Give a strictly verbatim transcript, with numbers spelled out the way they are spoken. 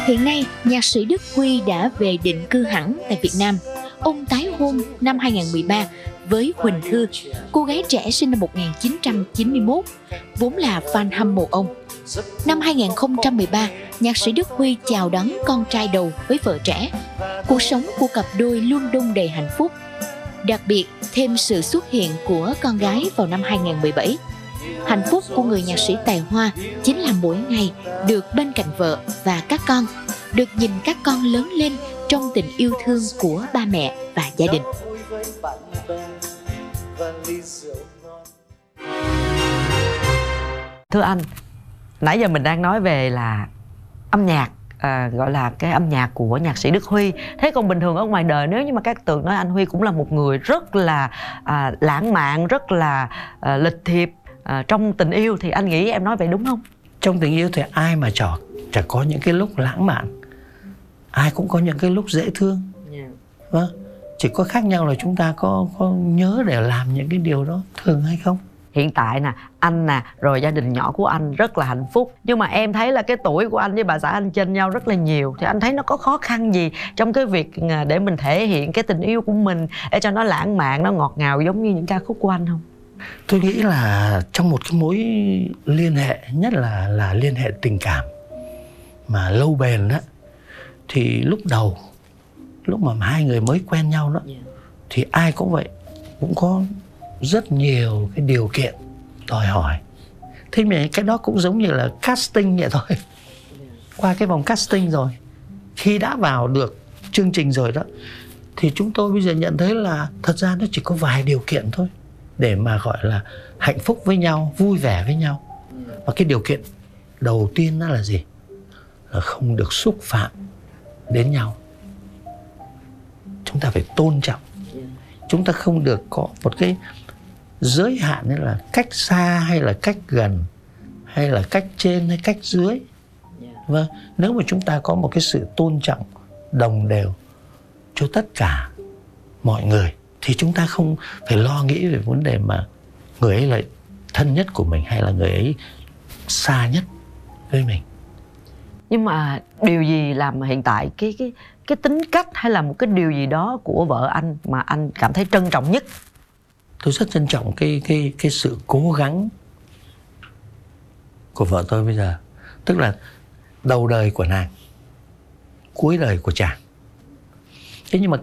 Hiện nay, nhạc sĩ Đức Huy đã về định cư hẳn tại Việt Nam. Ông tái hôn năm hai nghìn không trăm mười ba với Huỳnh Thư, cô gái trẻ sinh năm một nghìn chín trăm chín mươi mốt, vốn là fan hâm mộ ông. Năm hai nghìn không trăm mười ba, nhạc sĩ Đức Huy chào đón con trai đầu với vợ trẻ. Cuộc sống của cặp đôi luôn đong đầy hạnh phúc. Đặc biệt, thêm sự xuất hiện của con gái vào năm hai nghìn không trăm mười bảy. Hạnh phúc của người nhạc sĩ tài hoa chính là mỗi ngày được bên cạnh vợ và các con, được nhìn các con lớn lên trong tình yêu thương của ba mẹ và gia đình. Thưa anh, nãy giờ mình đang nói về là âm nhạc, à, gọi là cái âm nhạc của nhạc sĩ Đức Huy. Thế còn bình thường ở ngoài đời, nếu như mà các tường nói anh Huy cũng là một người rất là à, lãng mạn, rất là à, lịch thiệp à, trong tình yêu, thì anh nghĩ em nói vậy đúng không? Trong tình yêu thì ai mà chả, chả có những cái lúc lãng mạn, ai cũng có những cái lúc dễ thương. Yeah. Vâng, chỉ có khác nhau là chúng ta có, có nhớ để làm những cái điều đó thường hay không. Hiện tại nè, anh nè, rồi gia đình nhỏ của anh rất là hạnh phúc. Nhưng mà em thấy là cái tuổi của anh với bà xã anh chênh nhau rất là nhiều. Thì anh thấy nó có khó khăn gì trong cái việc để mình thể hiện cái tình yêu của mình, để cho nó lãng mạn, nó ngọt ngào giống như những ca khúc của anh không? Tôi nghĩ là trong một cái mối liên hệ, nhất là là liên hệ tình cảm mà lâu bền đó, thì lúc đầu, lúc mà hai người mới quen nhau đó, yeah, thì ai cũng vậy, cũng có rất nhiều cái điều kiện đòi hỏi. Thế mà cái đó cũng giống như là casting vậy thôi. Yeah. Qua cái vòng casting rồi, khi đã vào được chương trình rồi đó, thì chúng tôi bây giờ nhận thấy là thật ra nó chỉ có vài điều kiện thôi để mà gọi là hạnh phúc với nhau, vui vẻ với nhau. Và cái điều kiện đầu tiên đó là gì? Là không được xúc phạm đến nhau. Chúng ta phải tôn trọng. Chúng ta không được có một cái giới hạn, như là cách xa hay là cách gần, hay là cách trên hay cách dưới. Vâng, nếu mà chúng ta có một cái sự tôn trọng đồng đều cho tất cả mọi người, thì chúng ta không phải lo nghĩ về vấn đề mà người ấy là thân nhất của mình hay là người ấy xa nhất với mình. Nhưng mà điều gì làm hiện tại cái cái cái tính cách hay là một cái điều gì đó của vợ anh mà anh cảm thấy trân trọng nhất? Tôi rất trân trọng cái cái cái sự cố gắng của vợ tôi bây giờ. Tức là đầu đời của nàng, cuối đời của chàng. Thế nhưng mà